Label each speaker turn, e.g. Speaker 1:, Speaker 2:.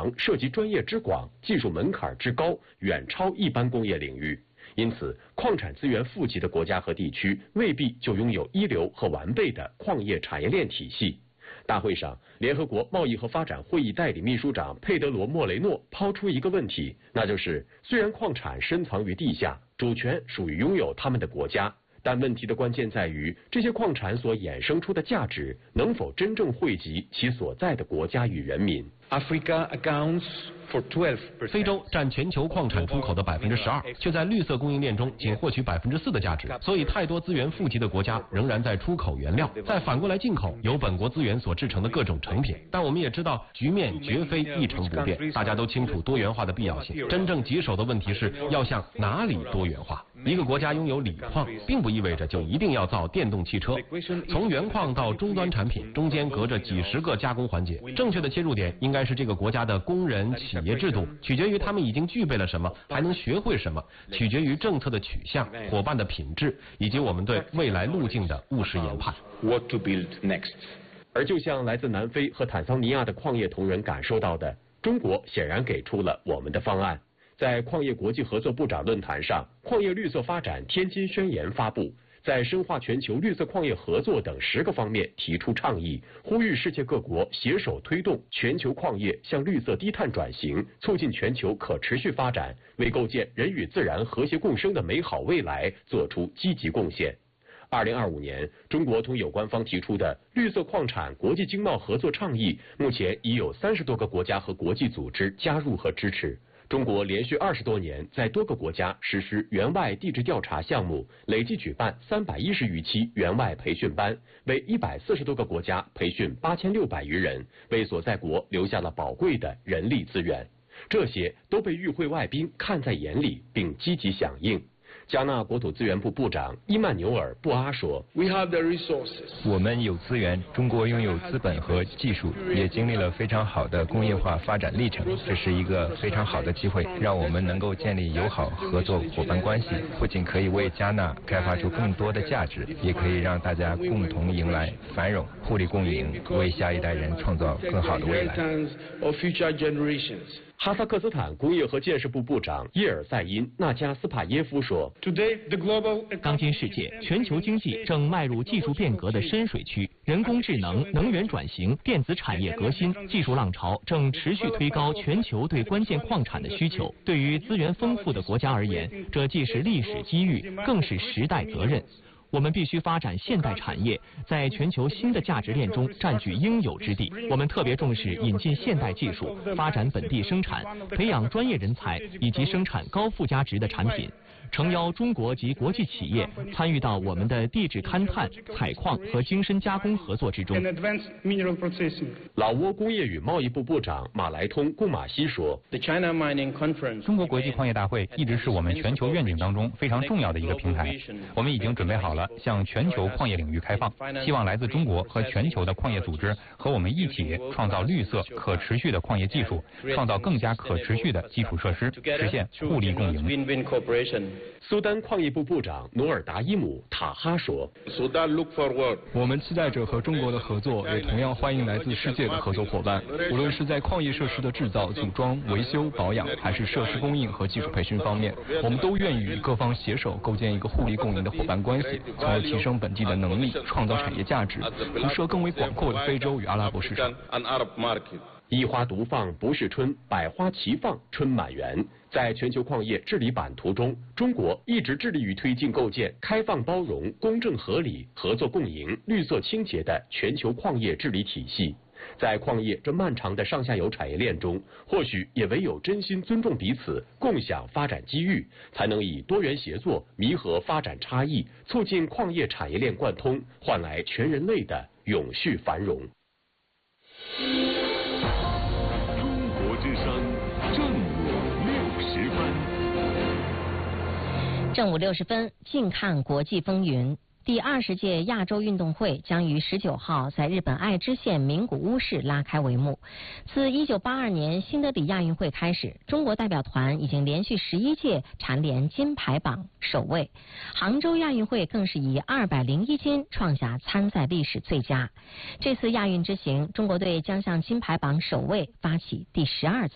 Speaker 1: 长，涉及专业之广，技术门槛之高，远超一般工业领域。因此，矿产资源富集的国家和地区未必就拥有一流和完备的矿业产业链体系。大会上，联合国贸易和发展会议代理秘书长佩德罗·莫雷诺抛出一个问题，那就是虽然矿产深藏于地下，主权属于拥有它们的国家，但问题的关键在于这些矿产所衍生出的价值能否真正惠及其所在的国家与人民。
Speaker 2: 非洲占全球矿产出口的12%，却在绿色供应链中仅获取4%的价值。所以，太多资源富集的国家仍然在出口原料，再反过来进口由本国资源所制成的各种成品。但我们也知道，局面绝非一成不变，大家都清楚多元化的必要性。真正棘手的问题是要向哪里多元化。一个国家拥有锂矿，并不意味着就一定要造电动汽车。从原矿到终端产品，中间隔着几十个加工环节。正确的切入点应该是这个国家的工人企业制度，取决于他们已经具备了什么，还能学会什么，取决于政策的取向、伙伴的品质，以及我们对未来路径的务实研判。
Speaker 1: 而就像来自南非和坦桑尼亚的矿业同仁感受到的，中国显然给出了我们的方案。在矿业国际合作部长论坛上，矿业绿色发展天津宣言发布，在深化全球绿色矿业合作等10个方面提出倡议，呼吁世界各国携手推动全球矿业向绿色低碳转型，促进全球可持续发展，为构建人与自然和谐共生的美好未来做出积极贡献。2025年，中国同有关方提出的绿色矿产国际经贸合作倡议，目前已有30多个国家和国际组织加入和支持。中国连续20多年在多个国家实施援外地质调查项目，累计举办310余期援外培训班，为140多个国家培训8600余人，为所在国留下了宝贵的人力资源。这些都被与会外宾看在眼里，并积极响应。加纳国土资源部部长伊曼纽尔·布阿说：“
Speaker 3: 我们有资源，中国拥有资本和技术，也经历了非常好的工业化发展历程。这是一个非常好的机会，让我们能够建立友好合作伙伴关系，不仅可以为加纳开发出更多的价值，也可以让大家共同迎来繁荣，互利共赢，为下一代人创造更好的未来。”
Speaker 1: 哈萨克斯坦工业和建设部部长叶尔塞因·纳加斯帕耶夫说：“
Speaker 4: 当今世界，全球经济正迈入技术变革的深水区，人工智能、能源转型、电子产业革新，技术浪潮正持续推高全球对关键矿产的需求。对于资源丰富的国家而言，这既是历史机遇，更是时代责任。我们必须发展现代产业，在全球新的价值链中占据应有之地。我们特别重视引进现代技术，发展本地生产，培养专业人才，以及生产高附加值的产品。诚邀中国及国际企业参与到我们的地质勘探、采矿和精深加工合作之中。”
Speaker 1: 老挝工业与贸易部部长马来通·贡马西说：“
Speaker 5: 中国国际矿业大会一直是我们全球愿景当中非常重要的一个平台。我们已经准备好了向全球矿业领域开放，希望来自中国和全球的矿业组织和我们一起创造绿色、可持续的矿业技术，创造更加可持续的基础设施，实现互利共赢。”
Speaker 1: 苏丹矿业部部长努尔达伊姆·塔哈说：“
Speaker 6: 我们期待着和中国的合作，也同样欢迎来自世界的合作伙伴。无论是在矿业设施的制造、组装、维修、保养，还是设施供应和技术培训方面，我们都愿意与各方携手构建一个互利共赢的伙伴关系，从而提升本地的能力，创造产业价值，辐射更为广阔的非洲与阿拉伯市场。”
Speaker 1: 一花独放不是春，百花齐放春满园。在全球矿业治理版图中，中国一直致力于推进构建开放包容、公正合理、合作共赢、绿色清洁的全球矿业治理体系。在矿业这漫长的上下游产业链中，或许也唯有真心尊重彼此，共享发展机遇，才能以多元协作弥合发展差异，促进矿业产业链贯通，换来全人类的永续繁荣。
Speaker 7: 正午60分，近看国际风云。第20届亚洲运动会将于19号在日本爱知县名古屋市拉开帷幕。自1982年新德里亚运会开始，中国代表团已经连续11届蝉联金牌榜首位。杭州亚运会更是以201金创下参赛历史最佳。这次亚运之行，中国队将向金牌榜首位发起第12次